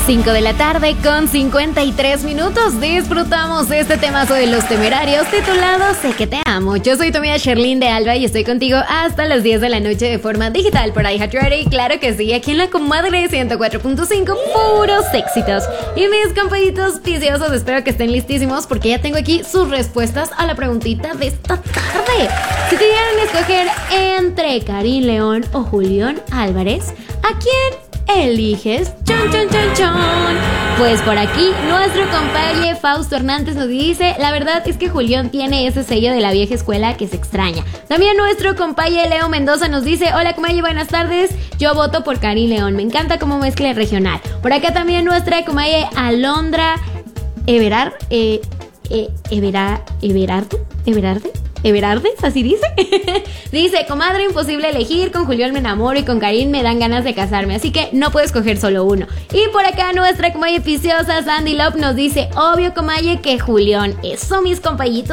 5 de la tarde con 53 minutos. Disfrutamos este temazo de Los Temerarios titulado Sé que te amo. Yo soy tu amiga Sherlyn de Alba y estoy contigo hasta las 10 de la noche de forma digital por iHeartRadio. Y claro que sí, aquí en la comadre 104.5, puros éxitos. Y mis compañitos viciosos, espero que estén listísimos porque ya tengo aquí sus respuestas a la preguntita de esta tarde. Si te dieran a escoger entre Karim León o Julián Álvarez, ¿a quién eliges? Chon, chon, chon, chon. Pues por aquí nuestro compañero Fausto Hernández nos dice: la verdad es que Julián tiene ese sello de la vieja escuela que se extraña. También nuestro compañero Leo Mendoza nos dice: hola comadre, buenas tardes, yo voto por Karim León, me encanta como mezcla regional. Por acá también nuestra comadre Alondra Everardes, así dice. Dice: comadre, imposible elegir, con Julián me enamoro y con Karim me dan ganas de casarme, así que no puedo escoger solo uno. Y por acá nuestra comadre viciosa Sandy Love nos dice: obvio comadre que Julián. Eso, mis compañitos